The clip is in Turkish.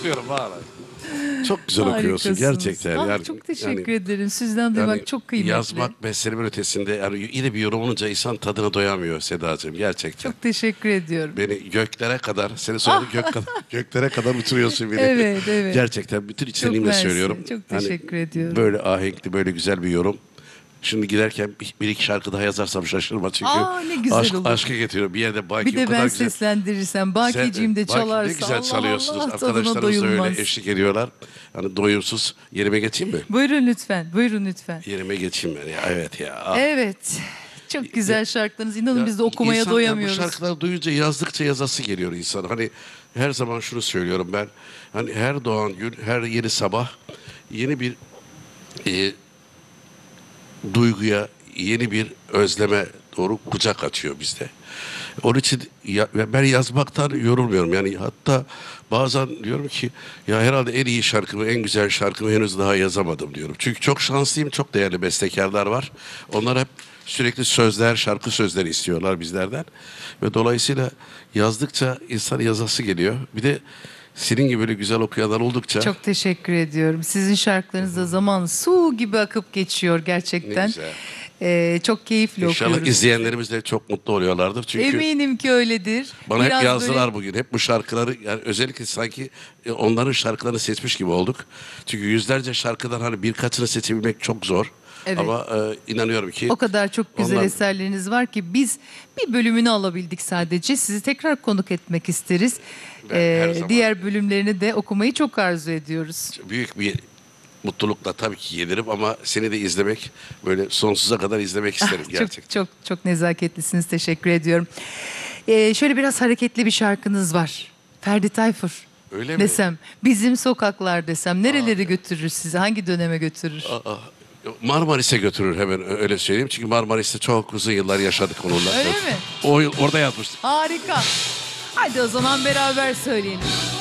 okuyorum vallahi. Çok güzel okuyorsun Harikasınız. gerçekten. Ah, Yani, çok teşekkür ederim. Sizden duymak çok kıymetli. Yazmak meselenin ötesinde yani yine bir yorum olunca insan tadına doyamıyor Sedacığım gerçekten. Çok teşekkür ediyorum. Beni göklere kadar, seni sonra göklere kadar uçuruyorsun beni. Evet, evet. Gerçekten bütün Çok içtenliğimle mersi, söylüyorum. çok teşekkür ediyorum. Böyle ahenkli, böyle güzel bir yorum. Şimdi giderken bir iki şarkı daha yazarsam şaşırma çünkü Ne güzel olur. aşkı getiriyor. Bir yerde Baki Bir de o kadar ben güzel. seslendirirsem, Bakiciğim de Baki çalarsa. ne güzel çalıyorsunuz. Allah, tadına Arkadaşlarımız da doyulmaz. öyle eşlik ediyorlar. Hani doyumsuz. Yerime geçeyim mi? Buyurun lütfen, buyurun lütfen. Yerime geçeyim ben ya. Evet ya. Ah. Evet, çok güzel şarkılarınız. İnanın Ya biz de okumaya insan doyamıyoruz. Bu şarkıları duyunca yazdıkça yazası geliyor insan. Hani her zaman şunu söylüyorum ben. Hani her doğan gün, her yeni sabah yeni bir duyguya, yeni bir özleme doğru kucak açıyor bizde. Onun için ben yazmaktan yorulmuyorum. Yani hatta bazen diyorum ki ya herhalde en iyi şarkımı, en güzel şarkımı henüz daha yazamadım diyorum. Çünkü çok şanslıyım, çok değerli bestekarlar var. Onlar hep sürekli sözler, şarkı sözleri istiyorlar bizlerden. Ve dolayısıyla yazdıkça insan yazası geliyor. Bir de senin gibi böyle güzel okuyanlar oldukça Çok teşekkür ediyorum. Sizin şarkılarınız da zaman su gibi akıp geçiyor gerçekten. ne güzel. Çok keyifli İnşallah okuyoruz. izleyenlerimiz de çok mutlu oluyorlardır. Çünkü Eminim ki öyledir. bana Biraz hep yazdılar böyle- bugün. Hep bu şarkıları yani özellikle sanki onların şarkılarını seçmiş gibi olduk. Çünkü yüzlerce şarkıdan hani birkaçını seçebilmek çok zor. Evet. Ama inanıyorum ki O kadar çok güzel Ondan- eserleriniz var ki biz bir bölümünü alabildik sadece. Sizi tekrar konuk etmek isteriz. Ben her zaman- Diğer bölümlerini de okumayı çok arzu ediyoruz. büyük bir mutlulukla tabii ki gelirim ama seni de izlemek böyle sonsuza kadar izlemek isterim gerçekten. Çok nezaketlisiniz. Teşekkür ediyorum. Şöyle biraz hareketli bir şarkınız var. Ferdi Tayfur. Öyle mi? Desem, bizim sokaklar desem nereleri götürür sizi? Hangi döneme götürür? Marmaris'e götürür hemen öyle söyleyeyim. Çünkü Marmaris'te çok uzun yıllar yaşadık onunla. Öyle mi? O yıl orada yazmıştık. Harika. Hadi o zaman beraber söyleyelim.